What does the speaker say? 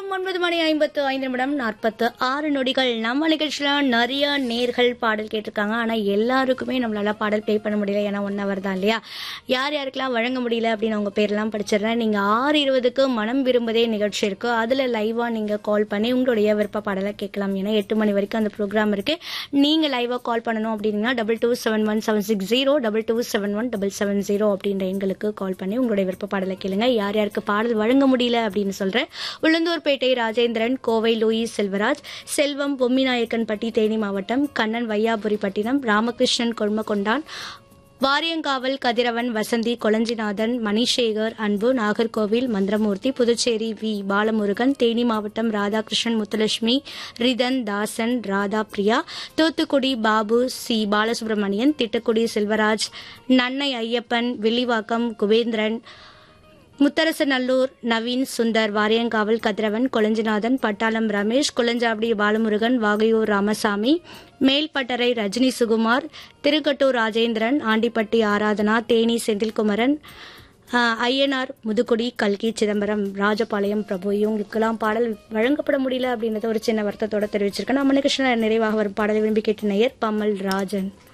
9:55 நொடிகள். நம்ம நிகழ்ச்சியில நிறைய நேர்கள் பாடல் கேட்டிருக்காங்க. ஆனா எல்லாருக்குமே நம்மளால பாடல் ப்ளே பண்ண முடியல. ஏன்னா 1 hour தான் இல்லையா? யார் யாருக்கெல்லாம் வழங்க முடியல அப்படின்னு அவங்க பேர்லாம் படிச்சிடுறேன். நீங்க 6:20க்கு மனம் விரும்புதே நிகழ்ச்சி இருக்கு. அதுல லைவா நீங்க கால் பண்ணி உங்களுடைய விருப்ப பாடலை கேட்கலாம். ஏன்னா 8 மணி வரைக்கும் அந்த ப்ரோக்ராம் இருக்கு. நீங்க லைவா கால் பண்ணணும் அப்படின்னா 2271 2271 அப்படின்ற எங்களுக்கு கால் பண்ணி உங்களுடைய விருப்ப பாடலை கேளுங்க. யார் யாருக்கு பாடல் வழங்க முடியல அப்படின்னு சொல்றேன். உளுந்தூர்பேட்டை ராஜேந்திரன், கோவை லூயிஸ் செல்வராஜ், செல்வம் பொம்மிநாயக்கன்பட்டி தேனி மாவட்டம், கண்ணன் வையாபுரிப்பட்டினம், ராமகிருஷ்ணன் கொள்மகொண்டான், வாரியங்காவல் கதிரவன், வசந்தி கொளஞ்சிநாதன், மணிசேகர், அன்பு, நாகர்கோவில் மந்திரமூர்த்தி, புதுச்சேரி வி பாலமுருகன், தேனி மாவட்டம் ராதாகிருஷ்ணன், முத்துலட்சுமி, ரிதன், தாசன், ராதா பிரியா, தூத்துக்குடி பாபு, சி பாலசுப்ரமணியன், திட்டக்குடி செல்வராஜ், நன்னை ஐயப்பன், வில்லிவாக்கம் குபேந்திரன், முத்தரசநல்லூர் நவீன் சுந்தர், வாரியங்காவல் கதிரவன், கொளஞ்சிநாதன், பட்டாளம் ரமேஷ், குளஞ்சாவடி பாலமுருகன், வாகையூர் ராமசாமி, மேல்பட்டறை ரஜினி சுகுமார், திருக்கட்டூர் ராஜேந்திரன், ஆண்டிப்பட்டி ஆராதனா, தேனி செந்தில்குமரன், ஐயனார் முதுகுடி, கல்கி சிதம்பரம், ராஜபாளையம் பிரபு. இவங்களுக்கெல்லாம் பாடல் வழங்கப்பட முடியல அப்படின்றத ஒரு சின்ன வருத்தத்தோட தெரிவிச்சிருக்கேன். நம்ம நிகழ்ச்சியில் நிறைவாக வரும் பாடலை விரும்பி கேட்ட நேயர் பம்மல் ராஜன்.